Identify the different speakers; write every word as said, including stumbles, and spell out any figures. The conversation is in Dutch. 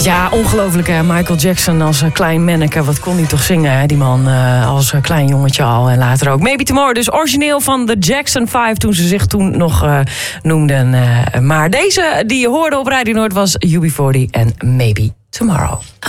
Speaker 1: Ja, ongelooflijk hè. Michael Jackson als uh, klein manneke. Wat kon hij toch zingen, hè? Die man uh, als uh, klein jongetje al. En later ook Maybe Tomorrow. Dus origineel van de Jackson vijf, toen ze zich toen nog uh, noemden. Uh, maar deze die je hoorde op Radio Noord was U B forty en Maybe Tomorrow.